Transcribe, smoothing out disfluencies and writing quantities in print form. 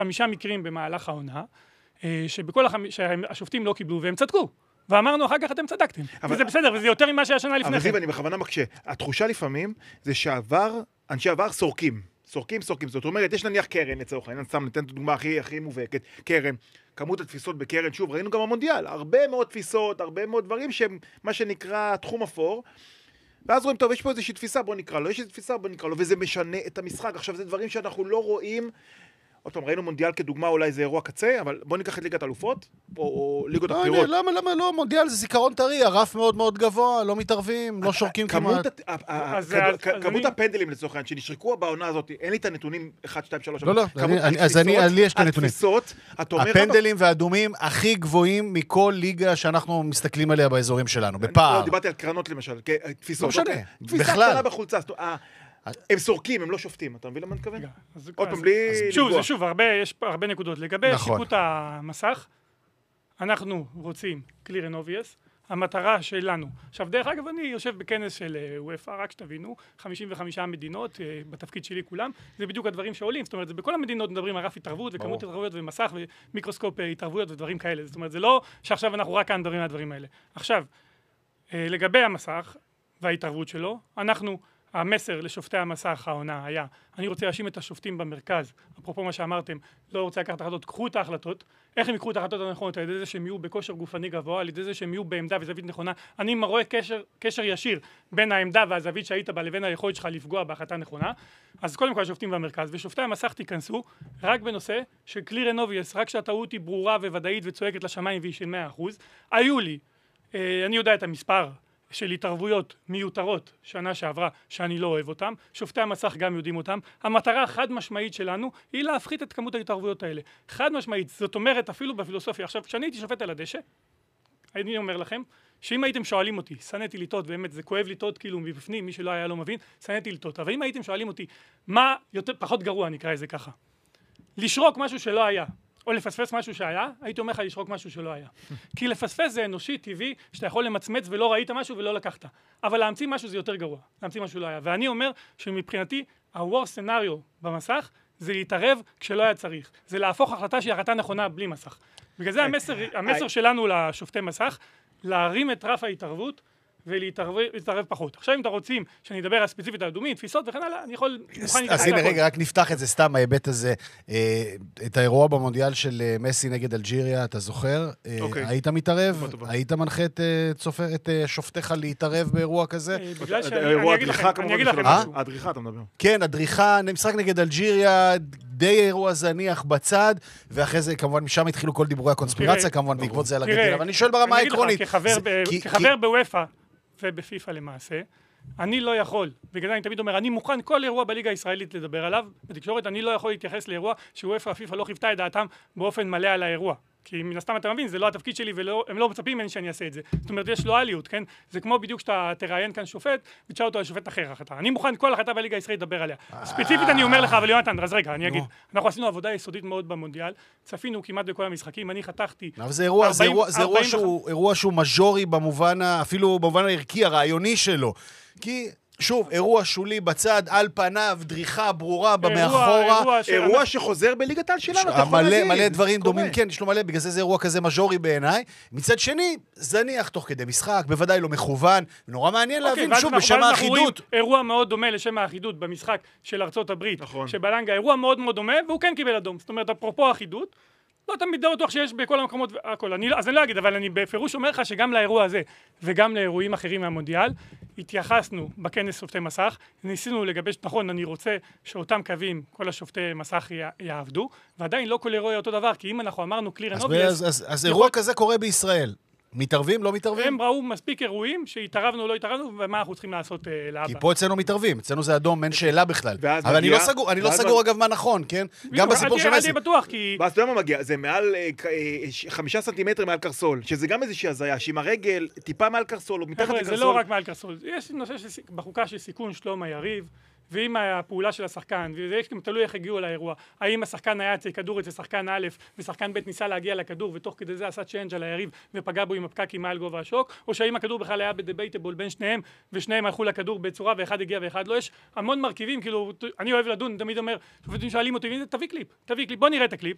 5 מקרים במהלך העונה, שהשופטים לא קיבלו, והם צדקו. ואמרנו, אחר כך אתם צדקתם. וזה בסדר, וזה יותר ממה שהיה שנה לפני. אבל זיו, אני בכוונה מקשה. התחושה לפעמים זה אנשי עבר סורקים. זאת אומרת, יש נניח קרן, לצורך העניין, ניתן את הדוגמה הכי מובהקת, קרן, כמות התפיסות בקרן, שוב, ראינו גם המונדיאל, הרבה מאוד תפיסות, הרבה מאוד דברים שהם מה שנקרא תחום אפור, ואז רואים, טוב, יש פה איזושהי תפיסה, בוא נקרא לו, יש איזושהי תפיסה, בוא נקרא לו, וזה משנה את המשחק. עכשיו, זה דברים שאנחנו לא רואים, עוד פעם, ראינו מונדיאל כדוגמה, אולי זה אירוע קצה, אבל בוא ניקח את ליגת אלופות, או ליגות הבחירות. למה לא? מונדיאל זה זיכרון טרי, הרף מאוד מאוד גבוה, לא מתערבים, לא שורקים כמעט. כמות הפנדלים לצורך העניין, שנשרקו בעונה הזאת, אין לי את הנתונים 1, 2, 3. לא, אז לי יש את הנתונים. התפיסות, הפנדלים והאדומים הכי גבוהים מכל ליגה שאנחנו מסתכלים עליה באזורים שלנו, בפער. דיברתי על קרנות למשל, תפיסות. לא משנה, תפיסה קטנה בחולצה. הם סורקים, הם לא שופטים, אתה מבין למה אני מתכוון? עוד פעם, בלי לגוע. שוב, יש פה הרבה נקודות. לגבי שיפוט המסך, אנחנו רוצים clear and obvious, המטרה שלנו. עכשיו, דרך אגב, אני יושב בכנס של UEFA, רק שתבינו, 55 מדינות, בתפקיד שלי כולם, זה בדיוק הדברים שעולים. זאת אומרת, זה בכל המדינות מדברים על רף התערבות, וכמות התערבויות ומסך, ומיקרוסקופ התערבויות ודברים כאלה. זאת אומרת, זה לא שעכשיו אנחנו רק כאן מדברים על הדברים האלה. עכשיו, לגבי המסך וההתערבות שלו, המסר לשופטי המסך העונה היה, אני רוצה להאשים את השופטים במרכז, אפרופו מה שאמרתם, לא רוצה לקחת החלטות, קחו את ההחלטות, איך הם יקחו את ההחלטות הנכונות, על ידי זה שהם יהיו בכושר גופני גבוה, על ידי זה שהם יהיו בעמדה וזווית נכונה, אני רואה קשר ישיר בין העמדה והזווית שהיית בה לבין היכולת שלך לפגוע בהחלטה נכונה, אז קודם כל השופטים במרכז, ושופטי המסך תיכנסו רק בנושא של clear and obvious, רק שהטעות היא ברורה וודאית וצועקת לשמיים והיא של 100%, היו לי, אני יודע את המספר, של התערבויות מיותרות שנה שעברה שאני לא אוהב אותם, שופטי המסך גם יודעים אותם, המטרה חד משמעית שלנו היא להפחית את כמות ההתערבויות האלה, חד משמעית, זאת אומרת אפילו בפילוסופיה, עכשיו כשאני הייתי שופט על הדשא, אני אומר לכם, שאם הייתם שואלים אותי, שנאתי לטעות, באמת זה כואב לטעות כאילו מבפנים, מי שלא היה לא מבין, שנאתי לטעות, אבל אם הייתם שואלים אותי, מה יותר, פחות גרוע נקרא את זה ככה, לשרוק משהו שלא היה, או לפספס משהו שהיה, הייתי אומר לך לשרוק משהו שלא היה. כי לפספס זה אנושי, טבעי, שאתה יכול למצמץ ולא ראית משהו ולא לקחת. אבל להמציא משהו זה יותר גרוע, להמציא משהו לא היה. ואני אומר שמבחינתי, ה-worst scenario במסך, זה להתערב כשלא היה צריך. זה להפוך החלטה שהיא החלטה נכונה בלי מסך. בגלל זה המסר שלנו לשופטי מסך, להרים את רף ההתערבות, ולהתערב פחות. עכשיו אם אתה רוצים שאני אדבר על ספציפית על אדומים, תפיסות וכן הלאה, אני יכול... אז הנה רגע, רק נפתח את זה סתם, ההיבט הזה, את האירוע במונדיאל של מסי נגד אלג'יריה, אתה זוכר? היית מתערב? היית מנחה את שופטיך להתערב באירוע כזה? בגלל שאני אגיד לכם משהו. הדריכה אתה מדבר. כן, הדריכה, משחק נגד אלג'יריה, די אירוע זניח בצד, ואחרי זה כמובן משם התחילו כל דיבורי הקונספירציה, כמובן בעקבות זה על הגדיל, אבל אני שואל ברמה העקרונית. כחבר בוופא ובפיפה למעשה, אני לא יכול, בגלל זה אני תמיד אומר, אני מוכן כל אירוע בליגה הישראלית לדבר עליו, בתקשורת אני לא יכול להתייחס לאירוע שוופא ופיפה לא חיוותה את דעתם באופן מלא על האירוע. כי מן הסתם אתה מבין, זה לא התפקיד שלי והם לא מצפים ממני שאני אעשה את זה. זאת אומרת, יש לואליות, כן? זה כמו בדיוק שאתה תראיין כאן שופט ותשאל אותו על שופט אחר החלטה. אני מוכן כל החלטה בליגה הישראלית לדבר עליה. ספציפית אני אומר לך, אבל יונתן, אז רגע, אני אגיד. אנחנו עשינו עבודה יסודית מאוד במונדיאל, צפינו כמעט בכל המשחקים, אני חתכתי... אבל זה אירוע שהוא מז'ורי במובן, אפילו במובן הערכי, הרעיוני שלו. כי... שוב, אירוע שולי בצד, על פניו, דריכה ברורה במאחורה. אירוע שחוזר בליגת העל שלנו, אתה יכול להגיד. מלא דברים דומים, כן, יש לו מלא, בגלל זה אירוע כזה מז'ורי בעיניי. מצד שני, זניח תוך כדי משחק, בוודאי לא מכוון, נורא מעניין להבין, שוב, בשם האחידות. אירוע מאוד דומה לשם האחידות במשחק של ארצות הברית, שבלנגה, אירוע מאוד מאוד דומה, והוא כן קיבל אדום. זאת אומרת, אפרופו האחידות, לא תמיד לא בטוח שיש בכל המקומות והכל. אז אני לא אגיד, אבל אני בפירוש אומר לך שגם לאירוע הזה וגם לאירועים אחרים מהמונדיאל, התייחסנו בכנס שופטי מסך, ניסינו לגבש, נכון, אני רוצה שאותם קווים, כל השופטי מסך יעבדו, ועדיין לא כל אירוע אותו דבר, כי אם אנחנו אמרנו clear and obvious... אז אירוע כזה קורה בישראל. מתערבים, לא מתערבים? הם ראו מספיק אירועים שהתערבנו, לא התערבנו, ומה אנחנו צריכים לעשות להבא. כי פה אצלנו מתערבים, אצלנו זה אדום, אין שאלה בכלל. אבל אני לא סגור אגב מה נכון, כן? גם בסיפור של מסי. אני בטוח, כי... ואז אתה יודע מה מגיע? זה מעל 5 סנטימטר מעל קרסול, שזה גם איזושהי הזיה, שעם הרגל טיפה מעל קרסול, או מתחת לקרסול. זה לא רק מעל קרסול, יש נושא בחוקה של סיכון שלום היריב, ואם הפעולה של השחקן, וזה גם תלוי איך הגיעו לאירוע, האם השחקן היה אצל כדור אצל שחקן א' ושחקן ב' ניסה להגיע לכדור ותוך כדי זה עשה צ'יינג' על היריב ופגע בו עם הפקקים מעל גובה השוק, או שהאם הכדור בכלל היה בדבייטבול בין שניהם ושניהם הלכו לכדור בצורה ואחד הגיע ואחד לא. יש המון מרכיבים, כאילו אני אוהב לדון, תמיד אומר, שופטים שואלים אותי, תביא קליפ, בוא נראה את הקליפ,